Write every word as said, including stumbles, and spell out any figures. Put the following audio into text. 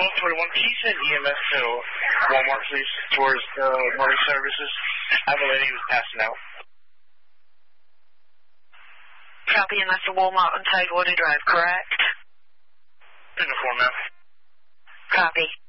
twelve twenty-one, can you send E M S to Walmart, please, towards the morning services? I have a lady who's passing out. Copy, and that's the Walmart on Tidewater Drive, correct? Uniform, ma'am. Copy.